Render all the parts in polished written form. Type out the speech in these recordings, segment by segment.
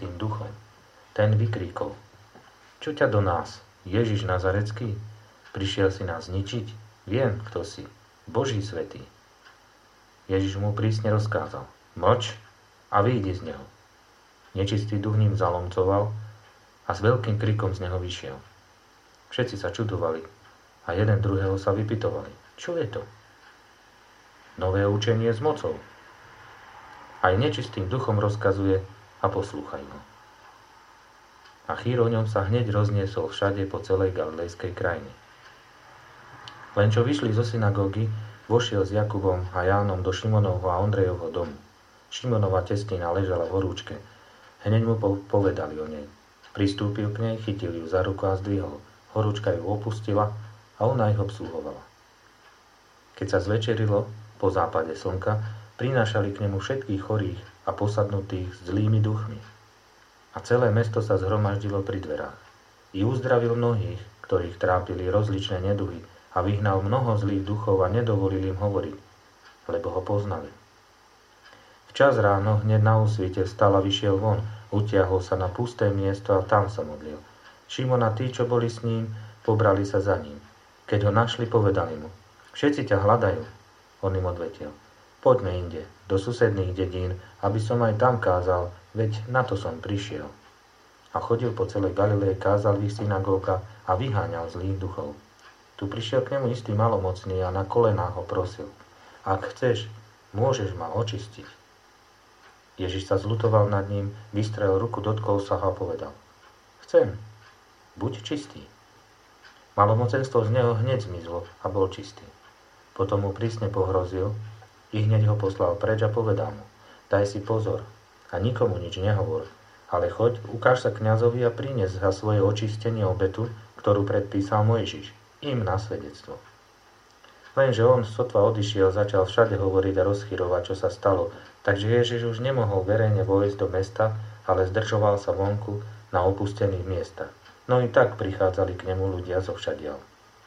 nečistým duchom. Ten vykríkol: Čo ťa do nás, Ježiš Nazarecký? Prišiel si nás zničiť? Viem, kto si, Boží svätý. Ježiš mu prísne rozkázal: Mlč a vyjdi z neho. Nečistý duch ním zalomcoval a s veľkým krikom z neho vyšiel. Všetci sa čudovali a jeden druhého sa vypytovali: Čo je to? Nové učenie s mocou. Aj nečistým duchom rozkazuje a poslúchajú ho. A chýr o ňom sa hneď rozniesol všade po celej galilejskej krajine. Len čo vyšli zo synagógy, vošiel s Jakubom a Jánom do Šimonovho a Ondrejovho domu. Šimonova testina ležala v horúčke. Hneď mu povedali o nej. Pristúpil k nej, chytil ju za ruku a zdvihol. Horúčka ju opustila a ona ich obsluhovala. Keď sa zvečerilo, po západe slnka, prinášali k nemu všetkých chorých a posadnutých s zlými duchmi. A celé mesto sa zhromaždilo pri dverách. I uzdravil mnohých, ktorých trápili rozličné neduhy, a vyhnal mnoho zlých duchov a nedovolil im hovoriť, lebo ho poznali. Včas ráno hneď na úsvite vstal a vyšiel von, utiahol sa na pusté miesto a tam sa modlil. Šimon a tí, čo boli s ním, pobrali sa za ním. Keď ho našli, povedali mu: Všetci ťa hľadajú. On im odvetil: Poďme inde, do susedných dedín, aby som aj tam kázal, veď na to som prišiel. A chodil po celej Galilei, kázal v ich synagógach a vyháňal zlých duchov. Tu prišiel k nemu istý malomocný a na kolenách ho prosil: Ak chceš, môžeš ma očistiť. Ježiš sa zľutoval nad ním, vystrel ruku, dotkol sa ho a povedal: Chcem, buď čistý. Malomocenstvo z neho hneď zmizlo a bol čistý. Potom mu prísne pohrozil, i hneď ho poslal preč a povedal mu: Daj si pozor a nikomu nič nehovor, ale choď, ukáž sa kňazovi a prines za svoje očistenie obetu, ktorú predpísal Mojžiš, im na svedectvo. Lenže on sotva odišiel, začal všade hovoriť a rozchyrovať, čo sa stalo, takže Ježiš už nemohol verejne vojsť do mesta, ale zdržoval sa vonku na opustených miestach. No i tak prichádzali k nemu ľudia zo všadiaľ.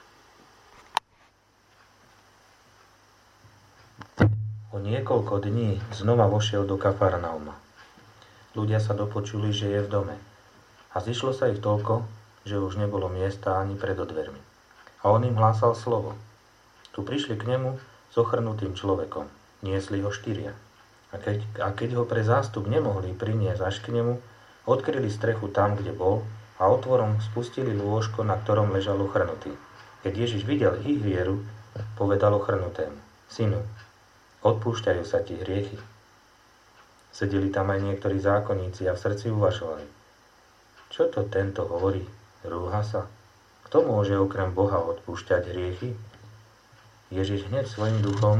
O niekoľko dní znova vošiel do Kafarnauma. Ľudia sa dopočuli, že je v dome. A zišlo sa ich toľko, že už nebolo miesta ani pred dvermi. A on im hlásal slovo. Tu prišli k nemu s ochrnutým človekom. Niesli ho 4. A keď ho pre zástup nemohli priniesť až k nemu, odkryli strechu tam, kde bol, a otvorom spustili lôžko, na ktorom ležal ochrnutý. Keď Ježiš videl ich vieru, povedal ochrnutému: Synu, odpúšťajú sa ti hriechy. Sedeli tam aj niektorí zákonníci a v srdci uvažovali: Čo to tento hovorí? Rúha sa? Kto môže okrem Boha odpúšťať hriechy? Ježiš hneď svojim duchom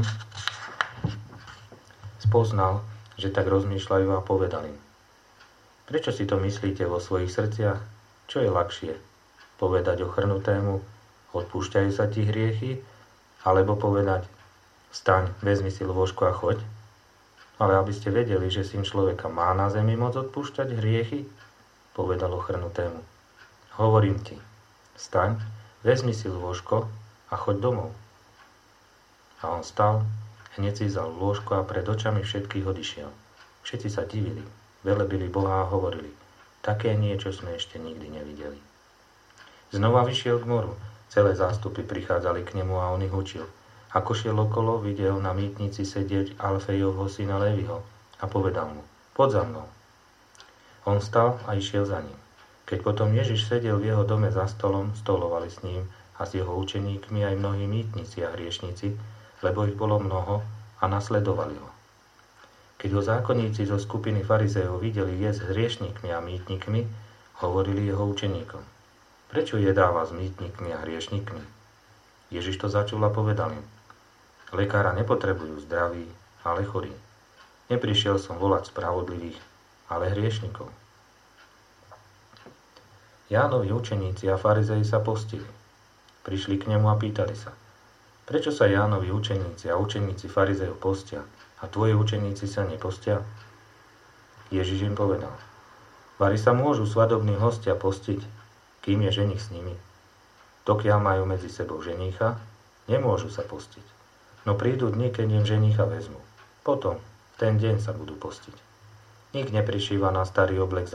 spoznal, že tak rozmýšľajú a povedal im: Prečo si to myslíte vo svojich srdciach? Čo je ľahšie? Povedať ochrnutému: Odpúšťajú sa ti hriechy? Alebo povedať: Vstaň, vezmi si lôžko a choď? Ale aby ste vedeli, že Syn človeka má na zemi moc odpúšťať hriechy, povedal ochrnutému: Hovorím ti, vstaň, vezmi si lôžko a choď domov. A on stal, hneď si vzal lôžko a pred očami všetkých odišiel. Všetci sa divili, velebili Boha a hovorili: Také niečo sme ešte nikdy nevideli. Znova vyšiel k moru, celé zástupy prichádzali k nemu a on ich učil. Ako šiel okolo, videl na mýtnici sedieť Alfejovho syna Léviho a povedal mu: Poď za mnou. On vstal a išiel za ním. Keď potom Ježiš sedel v jeho dome za stolom, stolovali s ním a s jeho učeníkmi aj mnohí mýtnici a hriešnici, lebo ich bolo mnoho, a nasledovali ho. Keď ho zákonníci zo skupiny farizejov videli jesť s hriešnikmi a mýtnikmi, hovorili jeho učeníkom: Prečo jedáva s mýtnikmi a hriešnikmi? Ježiš to začul a povedal im: Lekára nepotrebujú zdraví, ale chorí. Neprišiel som volať spravodlivých, ale hriešnikov. Jánovi učeníci a farizei sa postili. Prišli k nemu a pýtali sa: Prečo sa Jánovi učeníci a učeníci farizejov postia a tvoji učeníci sa nepostia? Ježiš im povedal: Vari sa môžu svadobní hostia postiť, kým je ženich s nimi. Dokiaľ majú medzi sebou ženícha, nemôžu sa postiť. No prídu dni, keď im ženícha vezmu. Potom, v ten deň sa budú postiť. Nik neprišíva na starý oblek